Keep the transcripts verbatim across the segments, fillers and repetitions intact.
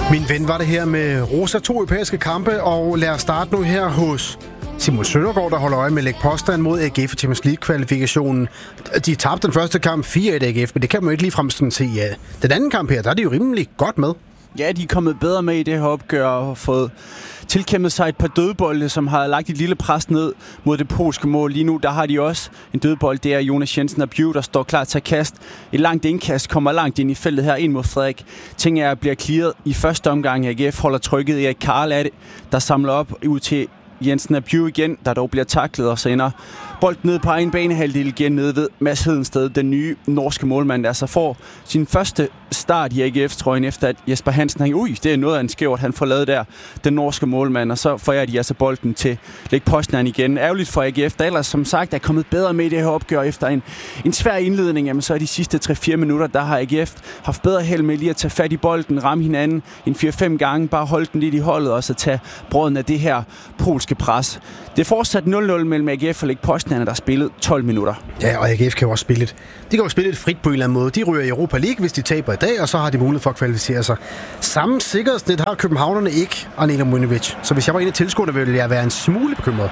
Min ven, var det her med Rosa to europæiske kampe, og lad os starte nu her hos Simon Søndergaard, der holder øje med Lech Poznan mod A G F i Champions League-kvalifikationen. De tabte den første kamp fire et A G F, men det kan man jo ikke ligefrem sådan se. Ja. Den anden kamp her, der er de jo rimelig godt med. Ja, de er kommet bedre med i det her opgør og fået tilkæmpet sig et par dødbolde, som har lagt et lille pres ned mod det polske mål. Lige nu, der har de også en dødbold. Det er Jonas Jensen og Bue, der står klar til at kaste. Et langt indkast kommer langt ind i feltet her ind mod Frederik. Ting er bliver clearet i første omgang. A G F holder trykket. Erik Karl er det, der samler op ud til Jensen og Bue igen, der dog bliver taklet, og så ender bolden ned på egen banehalvdel igen nede ved Mads Hedensted, den nye norske målmand, der så får sin første start i A G F-trøjen, efter at Jesper Hansen, han, ui, det er noget af en skævt, han får lavet der, den norske målmand, og så forærer de altså bolden til Lech Poznan igen. Ærgerligt for A G F, der ellers som sagt er kommet bedre med i det her opgør efter en, en svær indledning, jamen så er de sidste tre fire minutter, der har A G F haft bedre held med lige at tage fat i bolden, ramme hinanden en fire fem gange, bare holde den lidt i holdet, og så tage brøden af det her polske pres. Det er fortsat nul nul mellem A G F og Lech Poznan, der har spillet tolv minutter. Ja, og A G F kan jo også spille det. De kan jo spille det frit på en eller anden måde. De ryger i Europa League, hvis de taber i dag, og så har de mulighed for at kvalificere sig. Samme sikkerhedsnet har københavnerne ikke, Arnela Mujnovic. Så hvis jeg var en af tilskuerne, ville jeg være en smule bekymret.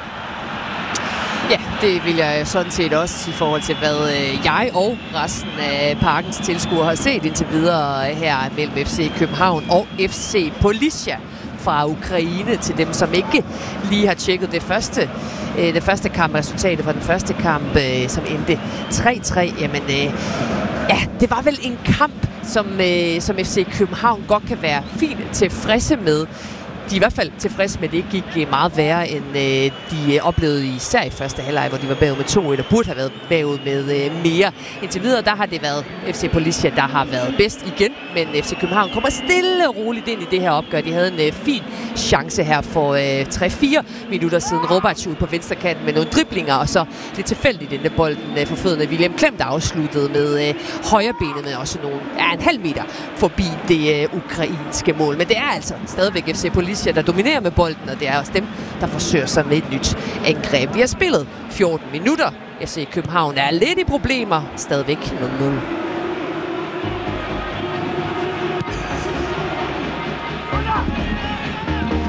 Ja, det vil jeg sådan set også i forhold til, hvad jeg og resten af Parkens tilskuere har set indtil videre her mellem F C København og F C Polisia fra Ukraine, til dem, som ikke lige har tjekket det første, øh, det første kamp, resultatet fra den første kamp, øh, som endte tre tre. Jamen, øh, ja, det var vel en kamp, som, øh, som F C København godt kan være fint tilfredse med. De er i hvert fald tilfredse med, at det ikke gik meget værre, end øh, de oplevede især i første halvleg, hvor de var bagud med to et, og burde have været bagud med øh, mere. Indtil videre, der har det været F C Polisia, der har været bedst igen, men F C København kommer stille og roligt ind i det her opgør. De havde en øh, fin chance her for øh, tre fire minutter siden. Robac ud på venstrekanten med nogle driblinger, og så lidt tilfældigt inden bolden øh, for fødderne af William Klem, der afsluttede med øh, højrebenet, med også nogle, ja, en halv meter forbi det øh, ukrainske mål. Men det er altså stadigvæk F C Polisia, der dominerer med bolden, og det er også dem, der forsøger sig med et nyt angreb. Vi har spillet fjorten minutter. F C København er lidt i problemer. Stadigvæk nul nul.